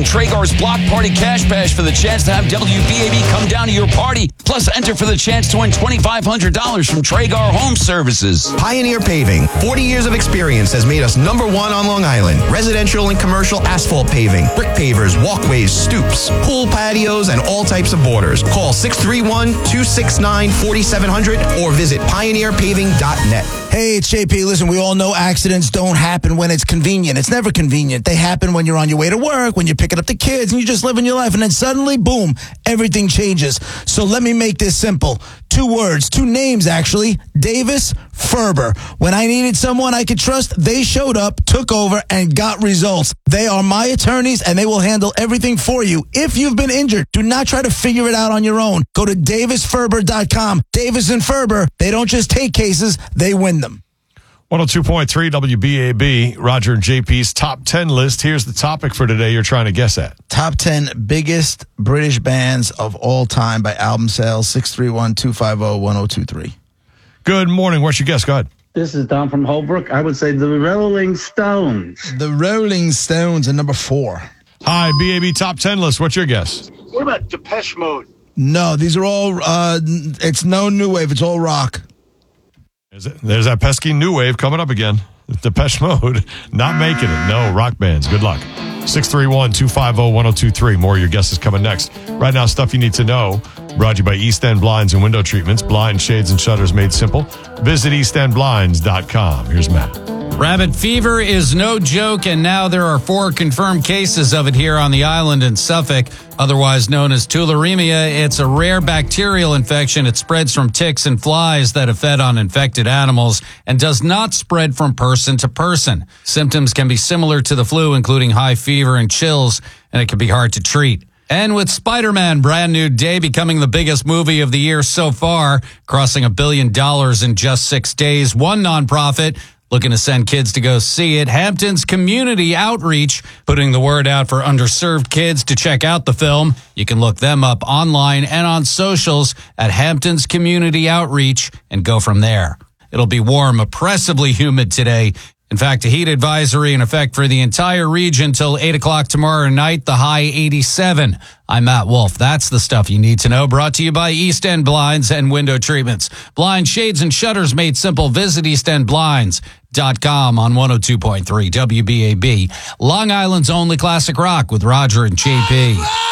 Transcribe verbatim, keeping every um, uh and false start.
Traeger's Block Party Cash Bash for the chance to have W B A B come down to your party. Plus, enter for the chance to win twenty-five hundred dollars from Traeger Home Services. Pioneer Paving. forty years of experience has made us number one on Long Island. Residential and commercial asphalt paving, brick pavers, walkways, stoops, pool patios, and all types of borders. Call six three one, two six nine, four seven zero zero or visit pioneer paving dot net. Hey, it's J P. Listen, we all know accidents don't happen when it's convenient. It's never convenient. They happen when you're on your way to work, when you're picking up the kids, and you're just living your life, and then suddenly, boom, everything changes. So let me make this simple. Two words, two names, actually. Davis Ferber. When I needed someone I could trust, they showed up, took over, and got results. They are my attorneys, and they will handle everything for you. If you've been injured, do not try to figure it out on your own. Go to davis ferber dot com. Davis and Ferber, they don't just take cases, they win them. one oh two point three W B A B, Roger and J P's top ten list. Here's the topic for today you're trying to guess at. Top ten biggest British bands of all time by album sales, six three one, two five zero, one zero two three. Good morning. What's your guess? Go ahead. This is Don from Holbrook. I would say the Rolling Stones. The Rolling Stones are number four. Hi, B A B top ten list. What's your guess? What about Depeche Mode? No, these are all, uh, it's no new wave. It's all rock. There's, there's that pesky new wave coming up again. Depeche Mode not making it. No, rock bands. Good luck. six three one, two five zero, one zero two three. More of your guesses coming next. Right now, stuff you need to know. Brought to you by East End Blinds and Window Treatments. Blind, shades, and shutters made simple. Visit east end blinds dot com. Here's Matt. Rabbit fever is no joke, and now there are four confirmed cases of it here on the island in Suffolk, otherwise known as tularemia. It's a rare bacterial infection. It spreads from ticks and flies that have fed on infected animals and does not spread from person to person. Symptoms can be similar to the flu, including high fever and chills, and it can be hard to treat. And with Spider-Man Brand New Day becoming the biggest movie of the year so far, crossing a billion dollars in just six days, one nonprofit looking to send kids to go see it, Hampton's Community Outreach, putting the word out for underserved kids to check out the film. You can look them up online and on socials at Hampton's Community Outreach and go from there. It'll be warm, oppressively humid today. In fact, a heat advisory in effect for the entire region till eight o'clock tomorrow night, the high eighty-seven. I'm Matt Wolf. That's the stuff you need to know. Brought to you by East End Blinds and Window Treatments. Blind, shades, and shutters made simple. Visit east end blinds dot com on one oh two point three W B A B. Long Island's only classic rock with Roger and J P.